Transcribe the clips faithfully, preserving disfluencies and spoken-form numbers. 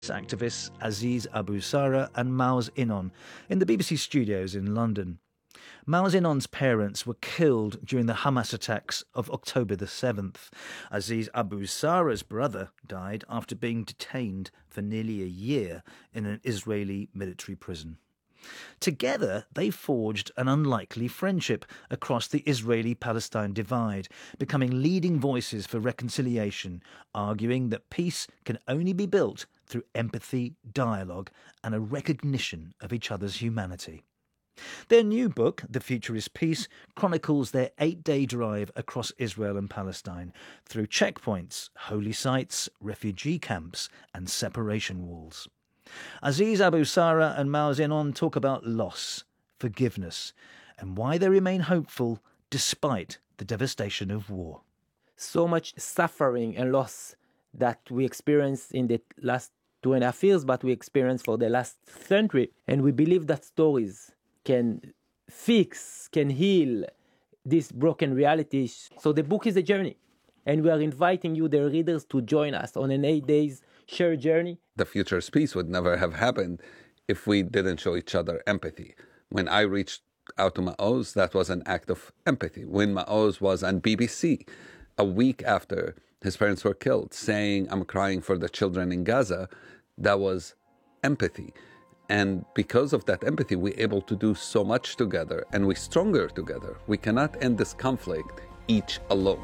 activists Aziz Abu Sara and Maoz Innon in the B B C studios in London. Maoz Innon's parents were killed during the Hamas attacks of October the seventh. Aziz Abu Sara's brother died after being detained for nearly a year in an Israeli military prison. Together, they forged an unlikely friendship across the Israeli-Palestine divide, becoming leading voices for reconciliation, arguing that peace can only be built through empathy, dialogue, and a recognition of each other's humanity. Their new book, The Future is Peace, chronicles their eight-day drive across Israel and Palestine through checkpoints, holy sites, refugee camps, and separation walls. Aziz Abu Sara and Maoz Innon talk about loss, forgiveness, and why they remain hopeful despite the devastation of war. So much suffering and loss that we experienced in the last two and a half years, but we experienced for the last century. And we believe that stories can fix, can heal this broken reality. So the book is a journey. And we are inviting you, the readers, to join us on an eight days shared journey. The Future's Peace would never have happened if we didn't show each other empathy. When I reached out to Maoz, that was an act of empathy. When Maoz was on B B C a week after his parents were killed, saying, "I'm crying for the children in Gaza," that was empathy. And because of that empathy, we're able to do so much together, and we're stronger together. We cannot end this conflict each alone.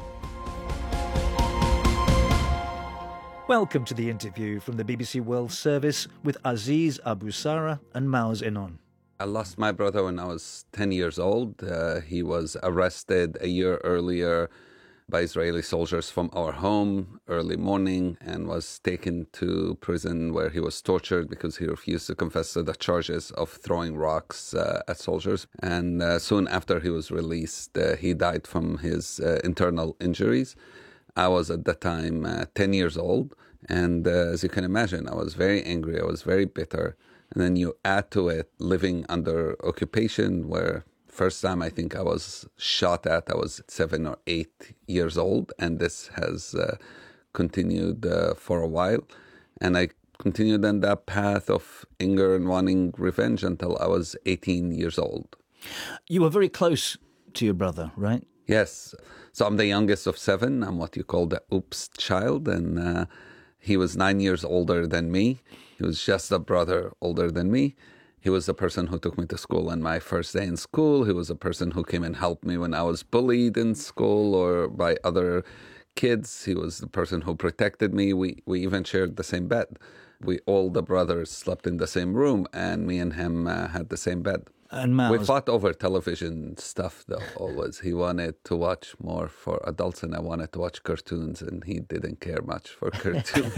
Welcome to the interview from the B B C World Service with Aziz Abu Sara and Maoz Innon. I lost my brother when I was ten years old. Uh, he was arrested a year earlier by Israeli soldiers from our home early morning and was taken to prison where he was tortured because he refused to confess to the charges of throwing rocks uh, at soldiers. And uh, soon after he was released, uh, he died from his uh, internal injuries. I was at that time uh, ten years old, and uh, as you can imagine, I was very angry, I was very bitter. And then you add to it living under occupation, where first time I think I was shot at, I was seven or eight years old, and this has uh, continued uh, for a while. And I continued on that path of anger and wanting revenge until I was eighteen years old. You were very close to your brother, right? Yes. So I'm the youngest of seven. I'm what you call the oops child. And uh, he was nine years older than me. He was just a brother older than me. He was the person who took me to school on my first day in school. He was the person who came and helped me when I was bullied in school or by other kids. He was the person who protected me. We, we even shared the same bed. We all the brothers slept in the same room, and me and him uh, had the same bed. And Maoz, we fought over television stuff, though, always. He wanted to watch more for adults, and I wanted to watch cartoons, and he didn't care much for cartoons.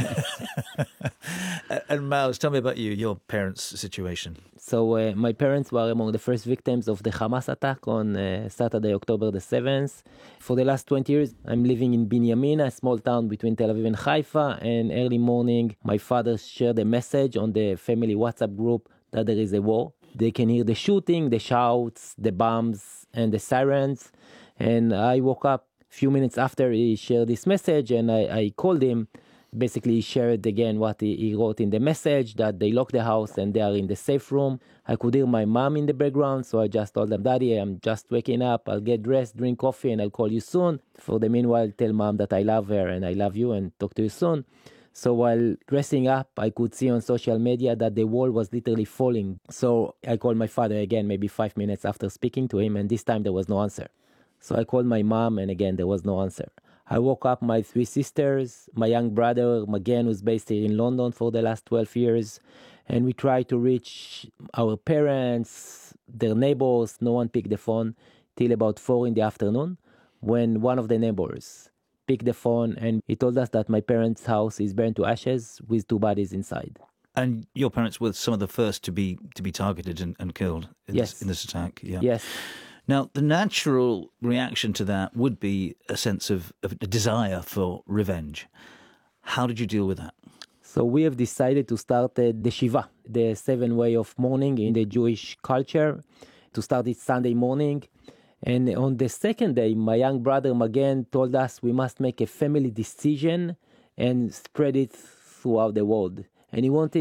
And Maoz, tell me about you, your parents' situation. So uh, my parents were among the first victims of the Hamas attack on uh, Saturday, October the seventh. For the last twenty years, I'm living in Binyamin, a small town between Tel Aviv and Haifa, and early morning, my father shared a message on the family WhatsApp group that there is a war. They can hear the shooting, the shouts, the bombs, and the sirens. And I woke up a few minutes after he shared this message, and I, I called him. Basically, he shared again what he, he wrote in the message, that they locked the house and they are in the safe room. I could hear my mom in the background, so I just told them, "Daddy, I'm just waking up. I'll get dressed, drink coffee, and I'll call you soon." For the meanwhile, tell Mom that I love her and I love you and talk to you soon. So while dressing up, I could see on social media that the wall was literally falling. So I called my father again, maybe five minutes after speaking to him, and this time there was no answer. So I called my mom, and again, there was no answer. I woke up my three sisters, my young brother, Magen, who's based here in London for the last twelve years, and we tried to reach our parents, their neighbors. No one picked the phone till about four in the afternoon, when one of the neighbors picked the phone, and he told us that my parents' house is burned to ashes with two bodies inside. And your parents were some of the first to be to be targeted and, and killed in, Yes. this, in this attack. Yeah. Yes. Now, the natural reaction to that would be a sense of, of a desire for revenge. How did you deal with that? So we have decided to start uh, the Shiva, the seven way of mourning in the Jewish culture, to start it Sunday morning. And on the second day, my young brother Magen told us we must make a family decision and spread it throughout the world. and he wanted